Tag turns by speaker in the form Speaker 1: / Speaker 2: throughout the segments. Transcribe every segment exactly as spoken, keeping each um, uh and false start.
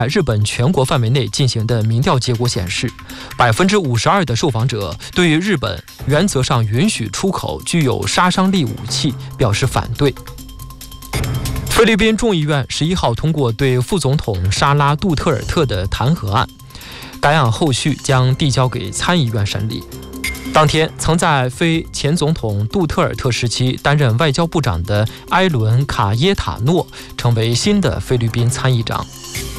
Speaker 1: 在日本全国范围内进行的民调结果显示，百分之五十二的受访者对于日本原则上允许出口具有杀伤力武器表示反对。菲律宾众议院十一号通过对副总统沙拉杜特尔特的弹劾案，该案后续将递交给参议院审理。当天，曾在非前总统杜特尔特时期担任外交部长的埃伦·卡耶塔诺成为新的菲律宾参议长。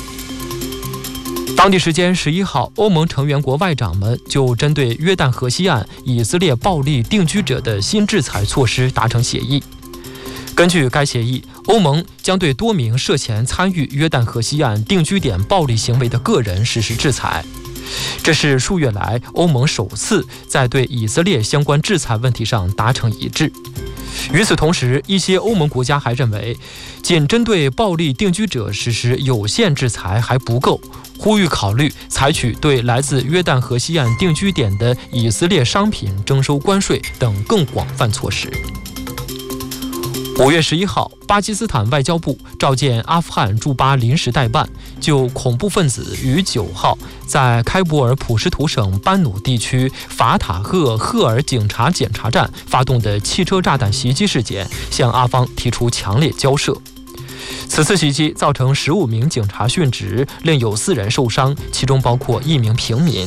Speaker 1: 当地时间十一号，欧盟成员国外长们就针对约旦河西岸以色列暴力定居者的新制裁措施达成协议。根据该协议，欧盟将对多名涉嫌参与约旦河西岸定居点暴力行为的个人实施制裁。这是数月来欧盟首次在对以色列相关制裁问题上达成一致。与此同时，一些欧盟国家还认为，仅针对暴力定居者实施有限制裁还不够，呼吁考虑采取对来自约旦河西岸定居点的以色列商品征收关税等更广泛措施。五月十一号，巴基斯坦外交部召见阿富汗驻巴临时代办，就恐怖分子于九号在开伯尔普什图省班努地区法塔赫赫尔警察检查站发动的汽车炸弹袭击事件，向阿方提出强烈交涉。此次袭击造成十五名警察殉职，另有四人受伤，其中包括一名平民。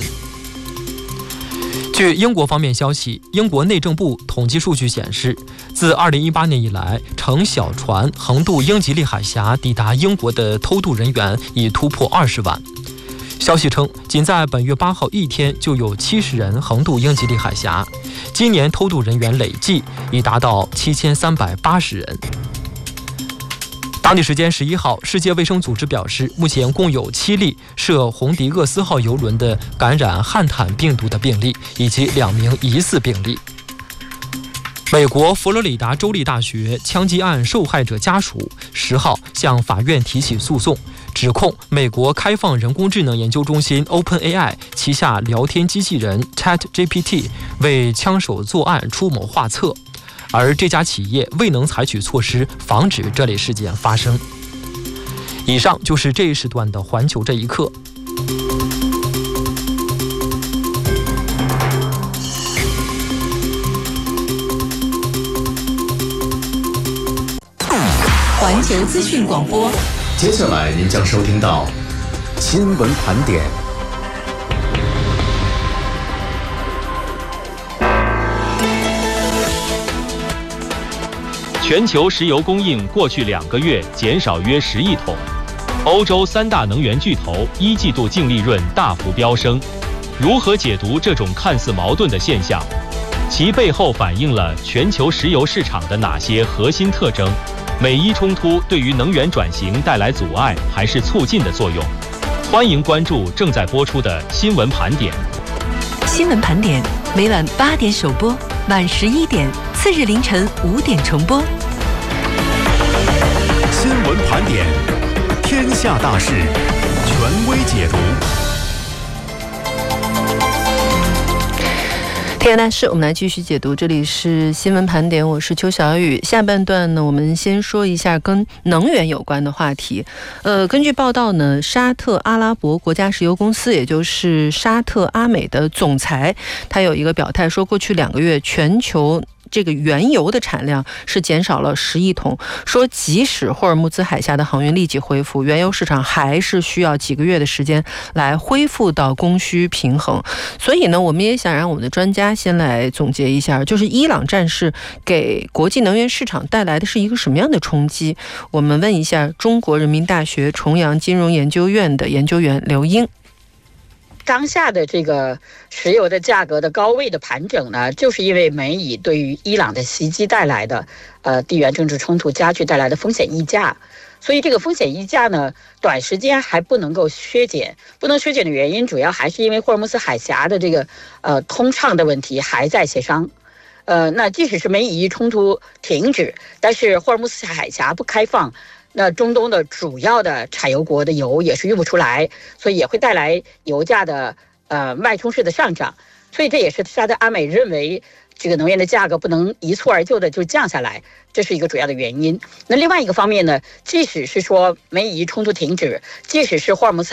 Speaker 1: 据英国方面消息，英国内政部统计数据显示，自二零一八年以来，乘小船横渡英吉利海峡抵达英国的偷渡人员已突破二十万。消息称，仅在本月八号一天就有七十人横渡英吉利海峡，今年偷渡人员累计已达到七千三百八十人。当地时间十一号，世界卫生组织表示，目前共有七例涉红迪厄斯号邮轮的感染汉坦病毒的病例，以及两名疑似病例。美国佛罗里达州立大学枪击案受害者家属十号向法院提起诉讼，指控美国开放人工智能研究中心 OpenAI 旗下聊天机器人 ChatGPT 为枪手作案出谋划策，而这家企业未能采取措施防止这类事件发生。以上就是这一时段的环球这一刻。
Speaker 2: 环球资讯广播，
Speaker 3: 接下来您将收听到新闻盘点。
Speaker 4: 全球石油供应过去两个月减少约十亿桶，欧洲三大能源巨头一季度净利润大幅飙升。如何解读这种看似矛盾的现象？其背后反映了全球石油市场的哪些核心特征？美伊冲突对于能源转型带来阻碍还是促进的作用？欢迎关注正在播出的新闻盘点。
Speaker 2: 新闻盘点每晚八点首播，晚十一点，次日凌晨五点重播。
Speaker 3: 新闻盘点，天下大事，权威解读。
Speaker 5: 天下大事，我们来继续解读。这里是新闻盘点，我是邱小雨。下半段呢，我们先说一下跟能源有关的话题。呃，根据报道呢，沙特阿拉伯国家石油公司，也就是沙特阿美的总裁，他有一个表态说，过去两个月全球这个原油的产量是减少了十亿桶，说即使霍尔木兹海峡的航运立即恢复，原油市场还是需要几个月的时间来恢复到供需平衡。所以呢，我们也想让我们的专家先来总结一下，就是伊朗战事给国际能源市场带来的是一个什么样的冲击？我们问一下中国人民大学重阳金融研究院的研究员刘英。
Speaker 6: 当下的这个石油的价格的高位的盘整呢，就是因为美以对于伊朗的袭击带来的呃地缘政治冲突加剧带来的风险溢价，所以这个风险溢价呢，短时间还不能够削减。不能削减的原因，主要还是因为霍尔木兹海峡的这个呃通畅的问题还在协商。呃，那即使是美以冲突停止，但是霍尔木兹海峡不开放，那中东的主要的产油国的油也是运不出来，所以也会带来油价的呃脉冲式的上涨。所以这也是沙特阿美认为这个能源的价格不能一蹴而就的就降下来，这是一个主要的原因。那另外一个方面呢，即使是说美以冲突停止，即使是霍尔木兹